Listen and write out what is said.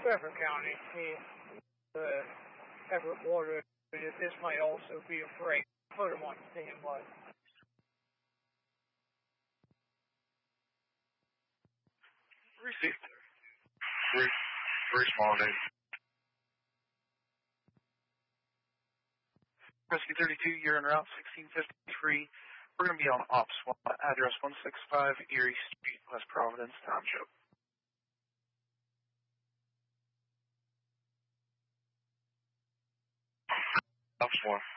Beaver County. Everett Water. This might also be a break. Put him on standby. Received. Very small, Dave. Rescue 32, you're en route 1653. We're going to be on Ops 1, address 165 Erie Street, West Providence Township. Ops 1.